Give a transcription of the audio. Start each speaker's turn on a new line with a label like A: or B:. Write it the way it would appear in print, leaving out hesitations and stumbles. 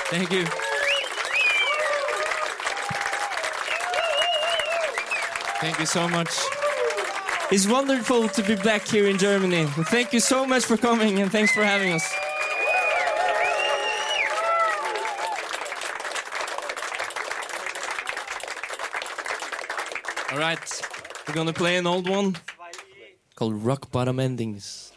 A: Thank you. Thank you so much. It's wonderful to be back here in Germany. Thank you so much for coming and thanks for having us. All right, we're gonna play an old one called Rock Bottom Endings.